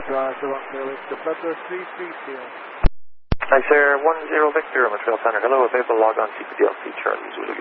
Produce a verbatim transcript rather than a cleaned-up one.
Drive to Rockdale, it's the Flapper three three zero. Hi, sir. one zero Victor, Montreal Center. Hello, available log on C P D L C Charlie Zulu.